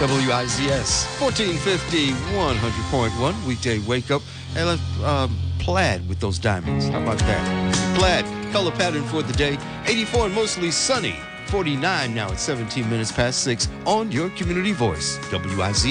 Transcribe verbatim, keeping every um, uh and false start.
W I Z S, fourteen fifty, one hundred point one, weekday wake up. And let's um, plaid with those diamonds. How about that? Plaid, color pattern for the day. eighty-four and mostly sunny. forty-nine now at seventeen minutes past six on your community voice, W I Z S.